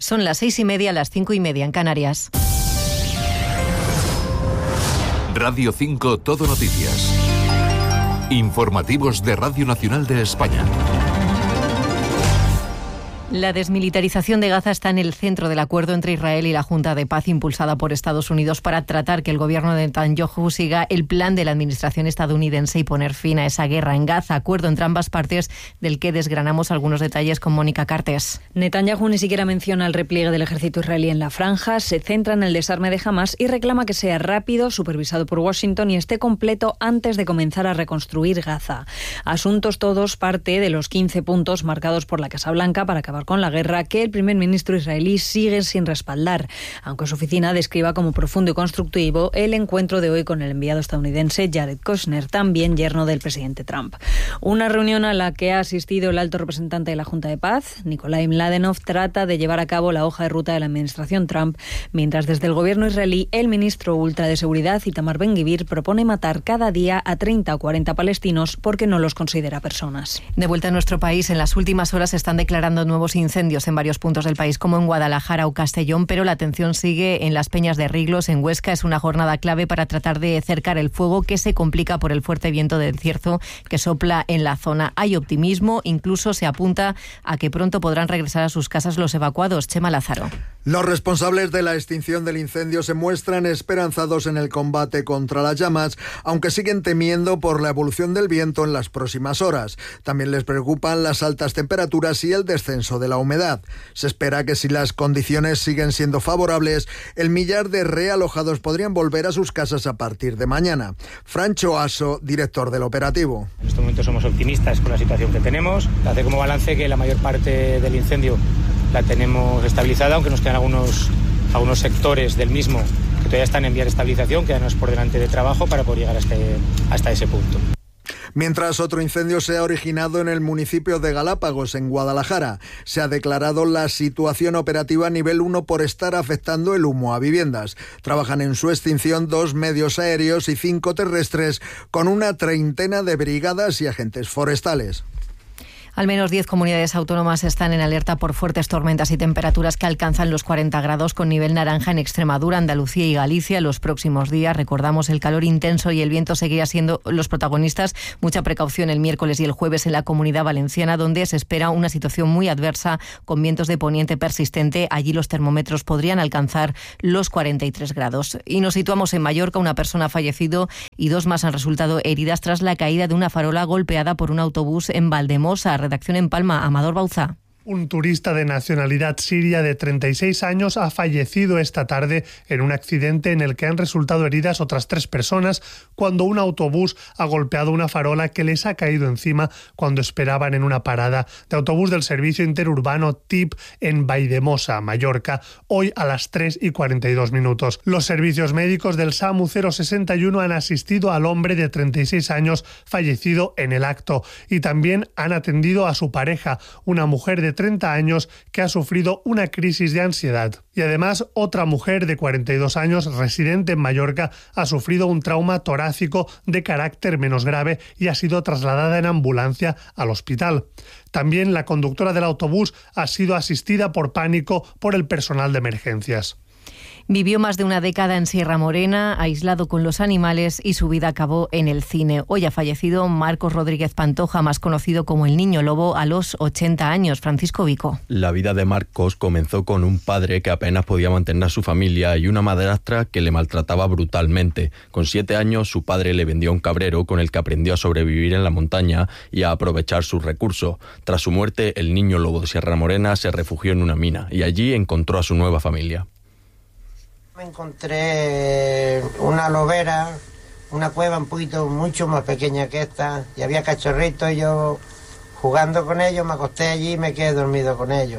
Son las 6:30, las 5:30 en Canarias. Radio 5 Todo Noticias. Informativos de Radio Nacional de España. La desmilitarización de Gaza está en el centro del acuerdo entre Israel y la Junta de Paz impulsada por Estados Unidos para tratar que el gobierno de Netanyahu siga el plan de la administración estadounidense y poner fin a esa guerra en Gaza. Acuerdo entre ambas partes del que desgranamos algunos detalles con Mónica Cartes. Netanyahu ni siquiera menciona el repliegue del ejército israelí en la franja, se centra en el desarme de Hamás y reclama que sea rápido, supervisado por Washington y esté completo antes de comenzar a reconstruir Gaza. Asuntos todos parte de los 15 puntos marcados por la Casa Blanca para acabar con la guerra que el primer ministro israelí sigue sin respaldar, aunque su oficina describa como profundo y constructivo el encuentro de hoy con el enviado estadounidense Jared Kushner, también yerno del presidente Trump. Una reunión a la que ha asistido el alto representante de la Junta de Paz, Nikolai Mladenov, trata de llevar a cabo la hoja de ruta de la administración Trump, mientras desde el gobierno israelí el ministro ultra de seguridad, Itamar Ben-Gvir, propone matar cada día a 30 o 40 palestinos porque no los considera personas. De vuelta a nuestro país, en las últimas horas se están declarando nuevos incendios en varios puntos del país, como en Guadalajara o Castellón, pero la atención sigue en las Peñas de Riglos, en Huesca. Es una jornada clave para tratar de cercar el fuego que se complica por el fuerte viento del cierzo que sopla en la zona. Hay optimismo, incluso se apunta a que pronto podrán regresar a sus casas los evacuados. Chema Lázaro. Los responsables de la extinción del incendio se muestran esperanzados en el combate contra las llamas, aunque siguen temiendo por la evolución del viento en las próximas horas. También les preocupan las altas temperaturas y el descenso de la humedad. Se espera que si las condiciones siguen siendo favorables, el millar de realojados podrían volver a sus casas a partir de mañana. Francho Aso, director del operativo. En este momento somos optimistas con la situación que tenemos. Hace como balance que la mayor parte del incendio la tenemos estabilizada, aunque nos quedan algunos sectores del mismo que todavía están en vía de estabilización, quedanos por delante de trabajo para poder llegar hasta ese punto. Mientras otro incendio se ha originado en el municipio de Galápagos, en Guadalajara. Se ha declarado la situación operativa nivel 1 por estar afectando el humo a viviendas. Trabajan en su extinción 2 medios aéreos y 5 terrestres, con una treintena de brigadas y agentes forestales. Al menos 10 comunidades autónomas están en alerta por fuertes tormentas y temperaturas que alcanzan los 40 grados, con nivel naranja en Extremadura, Andalucía y Galicia. Los próximos días, recordamos, el calor intenso y el viento seguirá siendo los protagonistas. Mucha precaución el miércoles y el jueves en la Comunidad Valenciana, donde se espera una situación muy adversa con vientos de poniente persistente. Allí los termómetros podrían alcanzar los 43 grados. Y nos situamos en Mallorca. Una persona ha fallecido y 2 más han resultado heridas tras la caída de una farola golpeada por un autobús en Valdemosa. Redacción en Palma, Amador Bauzá. Un turista de nacionalidad siria de 36 años ha fallecido esta tarde en un accidente en el que han resultado heridas otras 3 personas cuando un autobús ha golpeado una farola que les ha caído encima cuando esperaban en una parada de autobús del servicio interurbano TIP en Valldemosa, Mallorca, hoy a las 3:42. Los servicios médicos del SAMU 061 han asistido al hombre de 36 años fallecido en el acto y también han atendido a su pareja, una mujer de 30 años que ha sufrido una crisis de ansiedad. Y además, otra mujer de 42 años, residente en Mallorca, ha sufrido un trauma torácico de carácter menos grave y ha sido trasladada en ambulancia al hospital. También la conductora del autobús ha sido asistida por pánico por el personal de emergencias. Vivió más de una década en Sierra Morena, aislado con los animales, y su vida acabó en el cine. Hoy ha fallecido Marcos Rodríguez Pantoja, más conocido como el Niño Lobo, a los 80 años. Francisco Vico. La vida de Marcos comenzó con un padre que apenas podía mantener a su familia y una madrastra que le maltrataba brutalmente. Con 7 años, su padre le vendió un cabrero con el que aprendió a sobrevivir en la montaña y a aprovechar sus recursos. Tras su muerte, el Niño Lobo de Sierra Morena se refugió en una mina y allí encontró a su nueva familia. Me encontré una lobera, una cueva mucho más pequeña que esta, y había cachorritos, y yo jugando con ellos me acosté allí y me quedé dormido con ellos.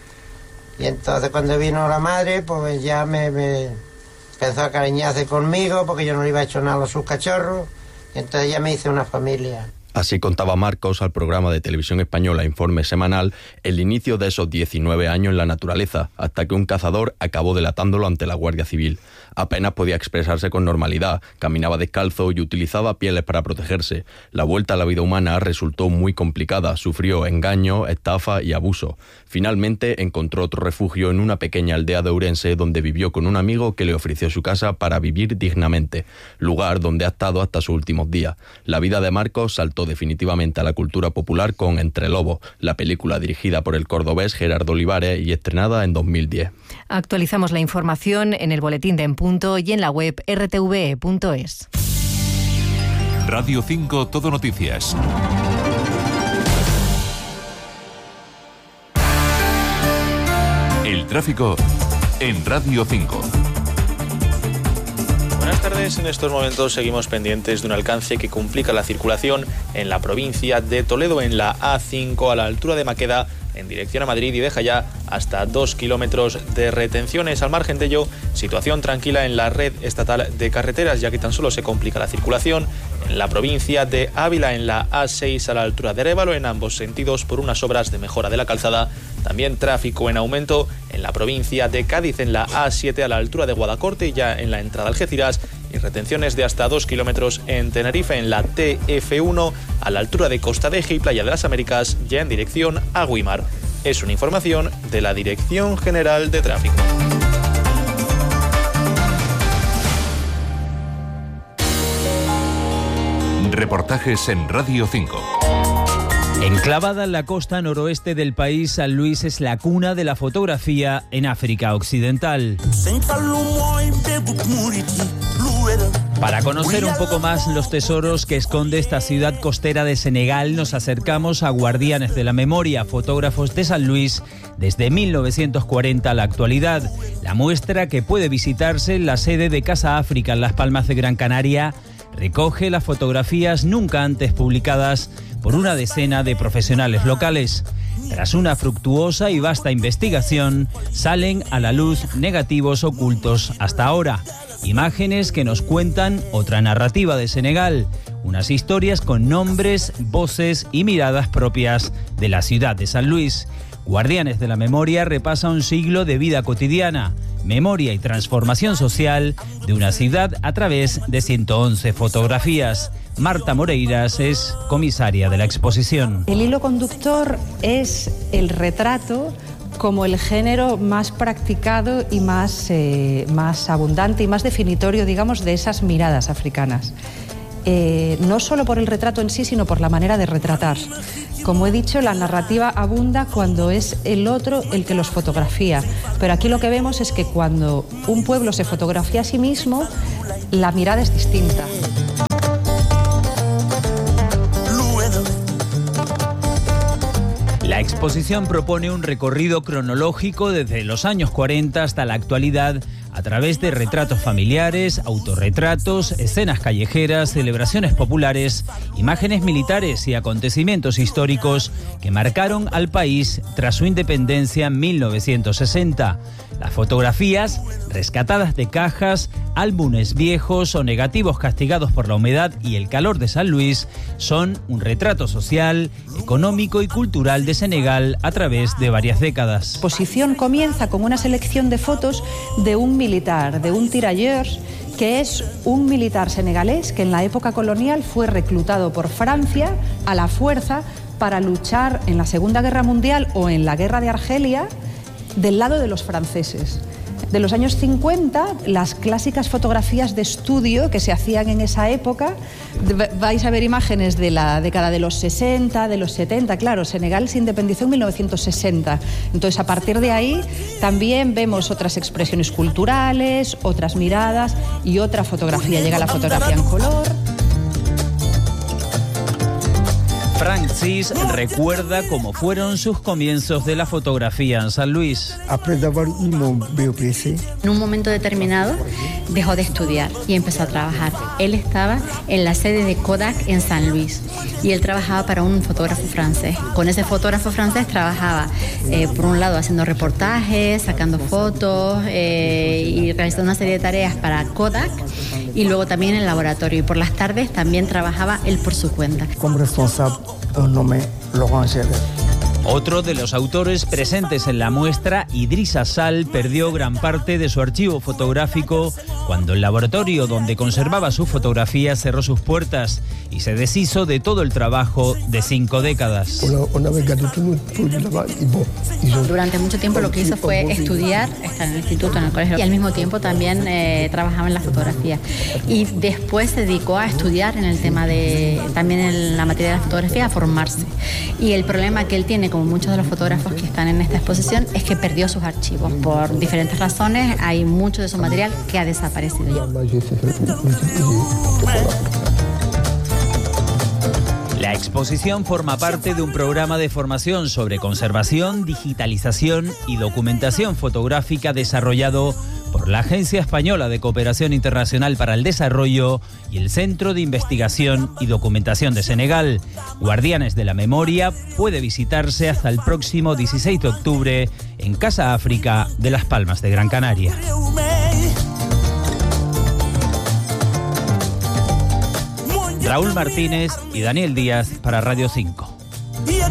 Y entonces cuando vino la madre, pues ya me empezó a cariñarse conmigo porque yo no le iba a echar nada a sus cachorros, y entonces ya me hice una familia. Así contaba Marcos al programa de televisión española Informe Semanal el inicio de esos 19 años en la naturaleza, hasta que un cazador acabó delatándolo ante la Guardia Civil. Apenas podía expresarse con normalidad, caminaba descalzo y utilizaba pieles para protegerse. La vuelta a la vida humana resultó muy complicada, sufrió engaños, estafa y abuso. Finalmente encontró otro refugio en una pequeña aldea de Ourense, donde vivió con un amigo que le ofreció su casa para vivir dignamente, lugar donde ha estado hasta sus últimos días. La vida de Marcos saltó definitivamente a la cultura popular con Entre Lobos, la película dirigida por el cordobés Gerardo Olivares y estrenada en 2010. Actualizamos la información en el boletín de En Punto y en la web rtve.es. Radio 5 Todo Noticias. El tráfico en Radio 5. Buenas tardes. En estos momentos seguimos pendientes de un alcance que complica la circulación en la provincia de Toledo, en la A5 a la altura de Maqueda, en dirección a Madrid, y deja ya hasta 2 kilómetros de retenciones. Al margen de ello, situación tranquila en la red estatal de carreteras, ya que tan solo se complica la circulación en la provincia de Ávila, en la A6 a la altura de Arévalo, en ambos sentidos por unas obras de mejora de la calzada. También tráfico en aumento en la provincia de Cádiz, en la A7 a la altura de Guadacorte y ya en la entrada a Algeciras, y retenciones de hasta 2 kilómetros en Tenerife, en la TF1 a la altura de Costa de Eje y Playa de las Américas, ya en dirección a Güímar. Es una información de la Dirección General de Tráfico. Reportajes en Radio 5. Enclavada en la costa noroeste del país, San Luis es la cuna de la fotografía en África Occidental. Para conocer un poco más los tesoros que esconde esta ciudad costera de Senegal, nos acercamos a Guardianes de la Memoria, fotógrafos de San Luis desde 1940 a la actualidad. La muestra, que puede visitarse en la sede de Casa África en Las Palmas de Gran Canaria, recoge las fotografías nunca antes publicadas por una decena de profesionales locales. Tras una fructuosa y vasta investigación, salen a la luz negativos ocultos hasta ahora. Imágenes que nos cuentan otra narrativa de Senegal, unas historias con nombres, voces y miradas propias de la ciudad de San Luis. Guardianes de la Memoria repasa un siglo de vida cotidiana, memoria y transformación social de una ciudad a través de 111 fotografías. Marta Moreiras es comisaria de la exposición. El hilo conductor es el retrato como el género más practicado y más abundante y más definitorio, digamos, de esas miradas africanas. No solo por el retrato en sí, sino por la manera de retratar. Como he dicho, la narrativa abunda cuando es el otro el que los fotografía, pero aquí lo que vemos es que cuando un pueblo se fotografía a sí mismo, la mirada es distinta. La exposición propone un recorrido cronológico desde los años 40 hasta la actualidad, a través de retratos familiares, autorretratos, escenas callejeras, celebraciones populares, imágenes militares y acontecimientos históricos que marcaron al país tras su independencia en 1960. Las fotografías, rescatadas de cajas, álbumes viejos o negativos castigados por la humedad y el calor de San Luis, son un retrato social, económico y cultural de Senegal a través de varias décadas. La exposición comienza con una selección de fotos de un militar, de un tirailleurs, que es un militar senegalés que en la época colonial fue reclutado por Francia a la fuerza para luchar en la Segunda Guerra Mundial o en la Guerra de Argelia del lado de los franceses. De los años 50, las clásicas fotografías de estudio que se hacían en esa época, vais a ver imágenes de la década de los 60, de los 70, claro, Senegal se independizó en 1960, entonces a partir de ahí también vemos otras expresiones culturales, otras miradas y otra fotografía, llega la fotografía en color. Francis recuerda cómo fueron sus comienzos de la fotografía en San Luis. En un momento determinado dejó de estudiar y empezó a trabajar. Él estaba en la sede de Kodak en San Luis y él trabajaba para un fotógrafo francés. Con ese fotógrafo francés trabajaba, por un lado, haciendo reportajes, sacando fotos y realizando una serie de tareas para Kodak. y luego también en el laboratorio. Y por las tardes también trabajaba él por su cuenta. Como responsable, un nombre Laurent Geller. Otro de los autores presentes en la muestra, Idrissa Sall, perdió gran parte de su archivo fotográfico cuando el laboratorio donde conservaba sus fotografías cerró sus puertas y se deshizo de todo el trabajo de 5 décadas. Durante mucho tiempo lo que hizo fue estudiar, estar en el instituto, en el colegio, y al mismo tiempo también trabajaba en la fotografía. Y después se dedicó a estudiar en el tema también en la materia de la fotografía, a formarse. Y el problema que él tiene, como muchos de los fotógrafos que están en esta exposición, es que perdió sus archivos. Por diferentes razones, hay mucho de su material que ha desaparecido ya. La exposición forma parte de un programa de formación sobre conservación, digitalización y documentación fotográfica desarrollado por la Agencia Española de Cooperación Internacional para el Desarrollo y el Centro de Investigación y Documentación de Senegal. Guardianes de la Memoria puede visitarse hasta el próximo 16 de octubre en Casa África de Las Palmas de Gran Canaria. Raúl Martínez y Daniel Díaz para Radio 5.